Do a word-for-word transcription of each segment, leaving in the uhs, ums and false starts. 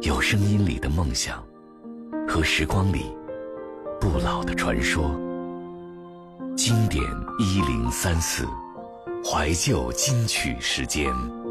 有声音里的梦想，和时光里不老的传说。经典一零三四，怀旧金曲时间。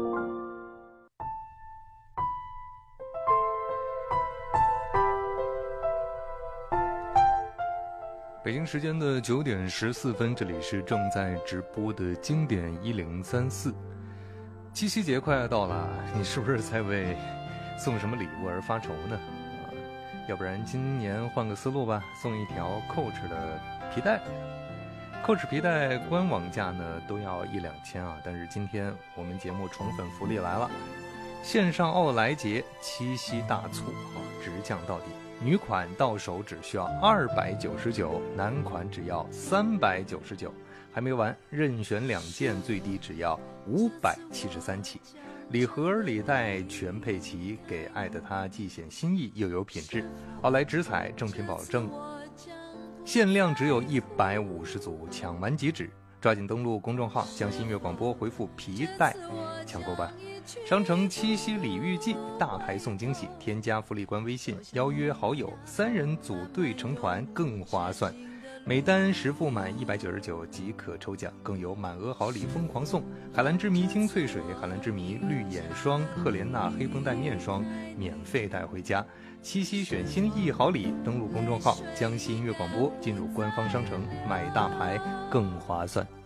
北京时间的九点十四分，这里是正在直播的经典一零三四。七夕节快要到了，你是不是在为送什么礼物而发愁呢？啊，要不然今年换个思路吧，送一条 Coach 的皮带。Coach 皮带官网价呢都要一两千啊，但是今天我们节目宠粉福利来了，线上奥莱节七夕大促啊，直降到底。女款到手只需要二百九十九，男款只要三百九十九，还没完，任选两件，最低只要五百七十三起。礼盒礼袋全配齐，给爱的他既显心意又有品质。奥莱直采，正品保证，限量只有一百五十组，抢完即止。抓紧登录公众号江西音乐广播，回复皮带抢购吧。商城七夕礼遇季，大牌送惊喜，添加福利官微信，邀约好友，三人组队成团更划算。每单实付满一百九十九即可抽奖，更有满额好礼疯狂送，海蓝之谜精粹水、海蓝之谜绿眼霜、赫莲娜黑绷带面霜免费带回家。七夕选心意好礼，登录公众号江西音乐广播，进入官方商城买大牌更划算。